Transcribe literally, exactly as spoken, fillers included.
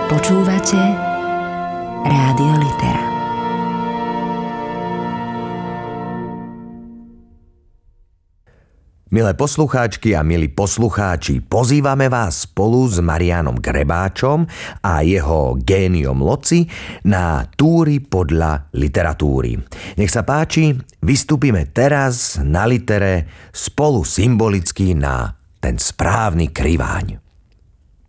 Počúvate Rádio Litera. Milé poslucháčky a milí poslucháči, pozývame vás spolu s Mariánom Grebáčom a jeho géniom Loci na túry podľa literatúry. Nech sa páči, vystúpime teraz na litere spolu symbolicky na ten správny kriváň.